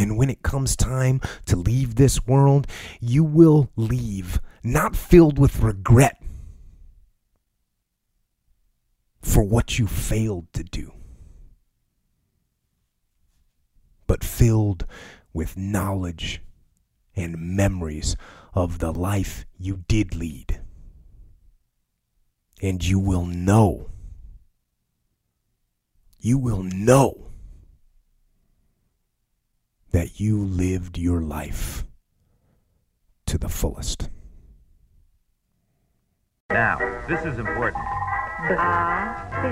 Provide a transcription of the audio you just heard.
And when it comes time to leave this world, you will leave not filled with regret for what you failed to do, but filled with knowledge and memories of the life you did lead. And you will know that you lived your life to the fullest. Now, this is important.